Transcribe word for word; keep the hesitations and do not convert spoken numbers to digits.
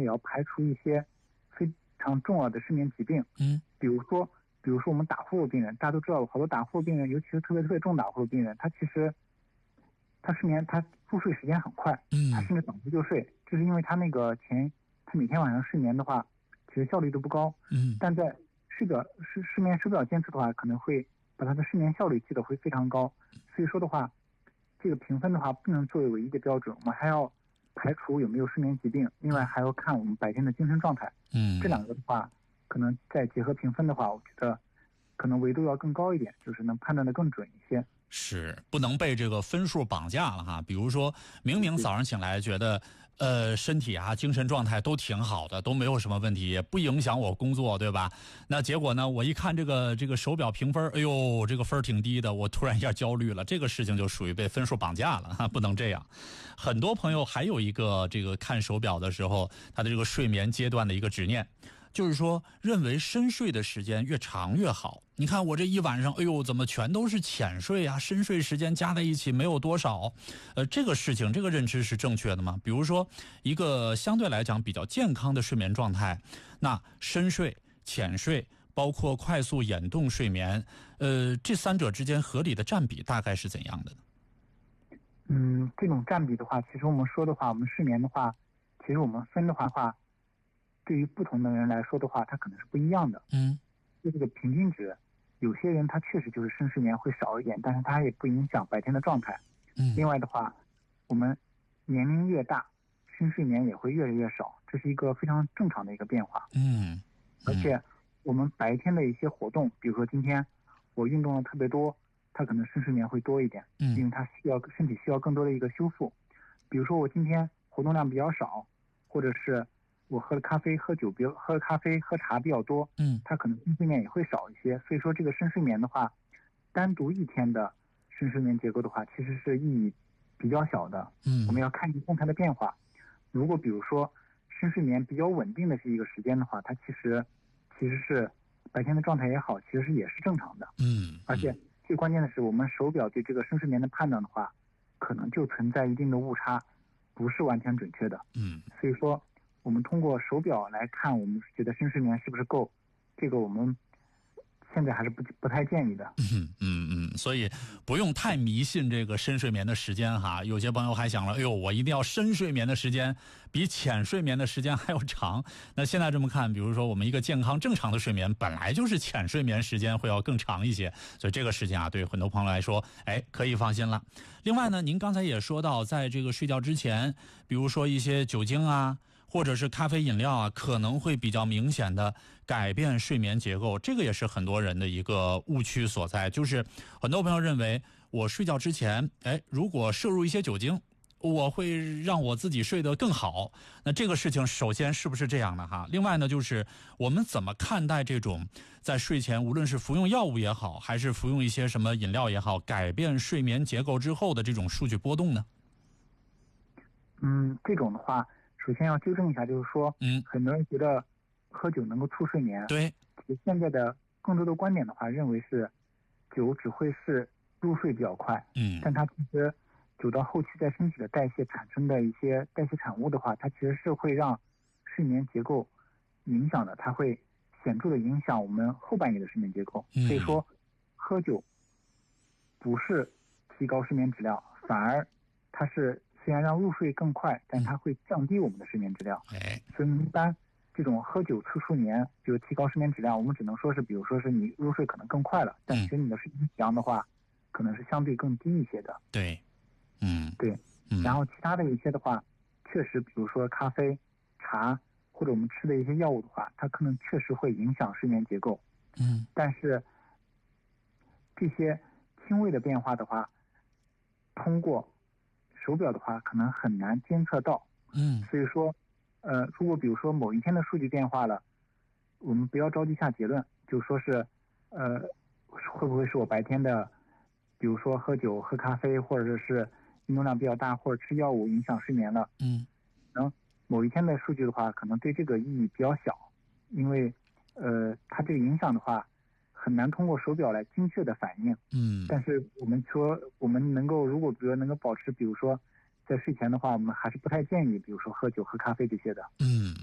也要排除一些非常重要的睡眠疾病。 嗯， 比如说，比如说我们打呼噜病人，大家都知道，好多打呼噜病人，尤其是特别特别重打呼噜病人，他其实他睡眠他入睡时间很快， 嗯， 他甚至早就睡，就是因为他那个前他每天晚上睡眠的话，其实效率都不高。 嗯， 但在睡表睡睡眠手表监测的话，可能会把他的睡眠效率记得会非常高。所以说的话，这个评分的话不能作为唯一的标准，我们还要排除有没有睡眠疾病，另外还要看我们白天的精神状态。 嗯， 这两个的话，可能再结合评分的话，我觉得可能维度要更高一点，就是能判断的更准一些。 是不能被这个分数绑架了哈。比如说明明早上醒来觉得呃身体啊精神状态都挺好的，都没有什么问题，也不影响我工作，对吧？那结果呢，我一看这个这个手表评分，哎呦这个分挺低的，我突然一下焦虑了，这个事情就属于被分数绑架了哈，不能这样。很多朋友还有一个这个看手表的时候他的这个睡眠阶段的一个执念，就是说认为深睡的时间越长越好。你看我这一晚上，哎呦怎么全都是浅睡啊，深睡时间加在一起没有多少。呃，这个事情这个认知是正确的吗？比如说一个相对来讲比较健康的睡眠状态，那深睡、浅睡包括快速眼动睡眠，呃，这三者之间合理的占比大概是怎样的呢？ 嗯，这种占比的话，其实我们说的话，我们睡眠的话，其实我们分的话话，对于不同的人来说的话，它可能是不一样的。 嗯， 就这个平均值，有些人他确实就是深睡眠会少一点，但是他也不影响白天的状态。 嗯， 另外的话，我们年龄越大，深睡眠也会越来越少，这是一个非常正常的一个变化。 嗯，嗯而且我们白天的一些活动，比如说今天我运动的特别多，他可能深睡眠会多一点， 嗯， 因为他需要身体需要更多的一个修复。比如说我今天活动量比较少，或者是我喝了咖啡、喝酒，比如喝了咖啡、喝茶比较多， 嗯， 他可能深睡眠也会少一些。所以说这个深睡眠的话，单独一天的深睡眠结构的话，其实是意义比较小的。 嗯， 我们要看一动态的变化。如果比如说深睡眠比较稳定的是一个时间的话，它其实其实是白天的状态也好，其实是也是正常的。 嗯， 而且最关键的是，我们手表对这个深睡眠的判断的话，可能就存在一定的误差，不是完全准确的。 嗯， 所以说我们通过手表来看，我们觉得深睡眠是不是够，这个我们现在还是不不太建议的。 嗯嗯嗯，所以不用太迷信这个深睡眠的时间哈。有些朋友还想了，哎呦，我一定要深睡眠的时间比浅睡眠的时间还要长。那现在这么看，比如说我们一个健康正常的睡眠，本来就是浅睡眠时间会要更长一些，所以这个事情啊，对很多朋友来说，哎，可以放心了。另外呢，您刚才也说到，在这个睡觉之前，比如说一些酒精啊，或者是咖啡饮料啊，可能会比较明显的改变睡眠结构，这个也是很多人的一个误区所在。就是很多朋友认为，我睡觉之前，哎，如果摄入一些酒精，我会让我自己睡得更好。那这个事情首先是不是这样的哈？另外呢，就是我们怎么看待这种在睡前无论是服用药物也好，还是服用一些什么饮料也好，改变睡眠结构之后的这种数据波动呢？ 嗯，这种的话，首先要纠正一下，就是说， 嗯， 很多人觉得喝酒能够促睡眠。 对， 其实现在的更多的观点的话，认为是酒只会是入睡比较快， 嗯， 但它其实酒到后期在身体的代谢产生的一些代谢产物的话，它其实是会让睡眠结构影响的，它会显著的影响我们后半夜的睡眠结构。 嗯， 所以说，喝酒不是提高睡眠质量，反而它是虽然让入睡更快，但它会降低我们的睡眠质量。 哎， 所以一般这种喝酒促睡眠就是提高睡眠质量，我们只能说是，比如说是你入睡可能更快了，但其实你的睡眠质量的话，可能是相对更低一些的。 对，嗯， 对。 嗯， 然后其他的一些的话，确实，比如说咖啡、茶或者我们吃的一些药物的话，它可能确实会影响睡眠结构。 嗯， 但是这些轻微的变化的话，通过手表的话可能很难监测到。 嗯， 所以说呃，如果比如说某一天的数据变化了，我们不要着急下结论，就说是呃，会不会是我白天的比如说喝酒、喝咖啡，或者是运动量比较大，或者吃药物影响睡眠了。 嗯， 然后某一天的数据的话，可能对这个意义比较小，因为呃，它这个影响的话，很难通过手表来精确的反映。 嗯， 但是我们说，我们能够如果比如能够保持，比如说在睡前的话，我们还是不太建议，比如说喝酒、喝咖啡这些的。 嗯。